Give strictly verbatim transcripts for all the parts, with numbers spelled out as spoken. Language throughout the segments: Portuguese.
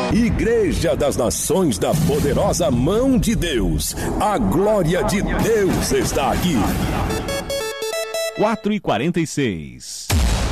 Igreja das Nações da Poderosa Mão de Deus. A glória de Deus está aqui. quatro e quarenta e seis.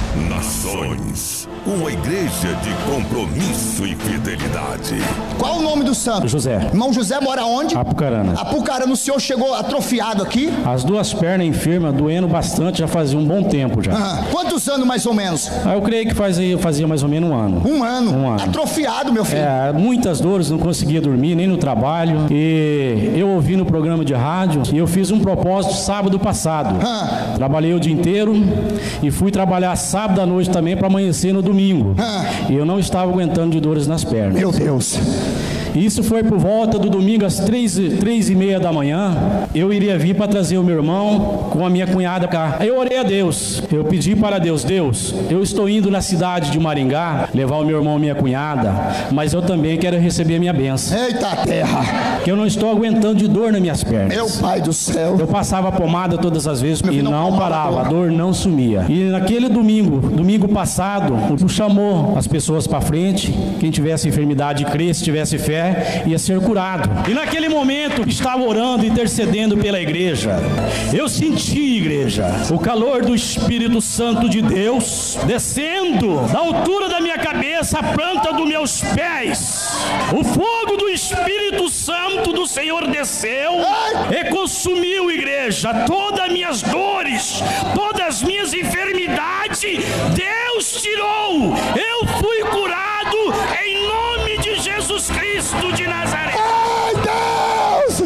Nações, uma igreja de compromisso e fidelidade. Qual o nome do santo? José. Irmão José mora onde? Apucarana. Apucarana, o senhor chegou atrofiado aqui? As duas pernas enfermas, doendo bastante, já fazia um bom tempo já. Ah, quantos anos mais ou menos? Ah, eu creio que fazia, fazia mais ou menos um ano. Um ano? Um ano. Atrofiado, meu filho. É, muitas dores, não conseguia dormir, nem no trabalho. E eu ouvi no programa de rádio e eu fiz um propósito sábado passado. Ah. Trabalhei o dia inteiro e fui trabalhar sábado à noite também para amanhecer no domingo. Ah. E eu não estava aguentando de dores nas pernas. Meu Deus. Isso foi por volta do domingo às três, três e meia da manhã. Eu iria vir para trazer o meu irmão com a minha cunhada cá. Aí eu orei a Deus. Eu pedi para Deus, Deus, eu estou indo na cidade de Maringá levar o meu irmão e minha cunhada, mas eu também quero receber a minha bênção. Eita terra! Que eu não estou aguentando de dor nas minhas pernas. Meu pai do céu! Eu passava pomada todas as vezes e não, não parava, a dor não sumia. E naquele domingo, domingo passado, o chamou as pessoas para frente. Quem tivesse enfermidade, cresce, tivesse fé, ia ser curado. E naquele momento estava orando, intercedendo pela igreja. Eu senti, igreja, o calor do Espírito Santo de Deus descendo da altura da minha cabeça à planta dos meus pés. O fogo do Espírito Santo do Senhor desceu e consumiu, igreja, todas as minhas dores, todas as minhas enfermidades. Deus tirou. Eu fui curado em nome de Jesus Cristo de Nazaré. Ai, Deus!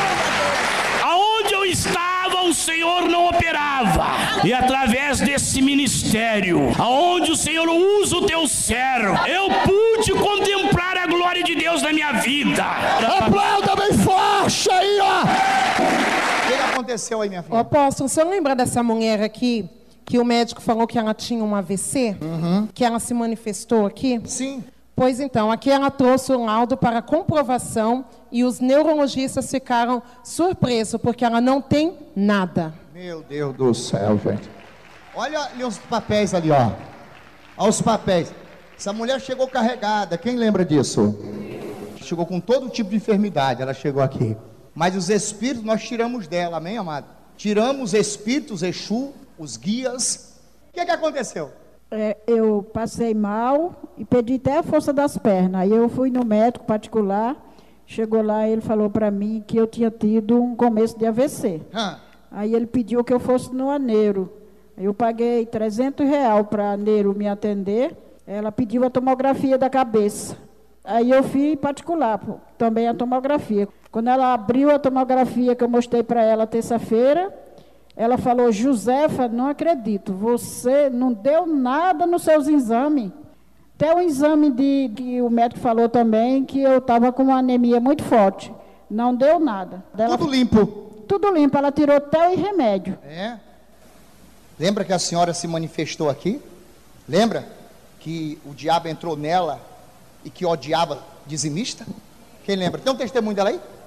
Aonde eu estava, o Senhor não operava. E através desse ministério, aonde o Senhor usa o teu servo, eu pude contemplar a glória de Deus na minha vida. Aplauda bem forte aí, ó! O que aconteceu aí, minha filha? Ô, apóstolo, você lembra dessa mulher aqui, que o médico falou que ela tinha um A V C? Uhum. Que ela se manifestou aqui? Sim. Pois então, aqui ela trouxe o laudo para comprovação e os neurologistas ficaram surpresos, porque ela não tem nada. Meu Deus do céu, gente. Olha ali os papéis ali, ó. Olha os papéis. Essa mulher chegou carregada, quem lembra disso? Chegou com todo tipo de enfermidade, ela chegou aqui. Mas os espíritos nós tiramos dela, amém, amado? Tiramos os espíritos, Exu, os guias. O que é que aconteceu? É, eu passei mal e perdi até a força das pernas. Aí eu fui no médico particular, chegou lá e ele falou para mim que eu tinha tido um começo de A V C. Hã? Aí ele pediu que eu fosse no Aneiro. Eu paguei trezentos reais para a Aneiro me atender. Ela pediu a tomografia da cabeça. Aí eu fui particular, também a tomografia. Quando ela abriu a tomografia que eu mostrei para ela terça-feira, ela falou: Josefa, não acredito, você não deu nada nos seus exames. Até o exame de, que o médico falou também, que eu estava com uma anemia muito forte. Não deu nada. Ela, Tudo limpo. Tudo limpo, ela tirou até o remédio. É? Lembra que a senhora se manifestou aqui? Lembra que o diabo entrou nela e que odiava dizimista? Quem lembra? Tem um testemunho dela aí?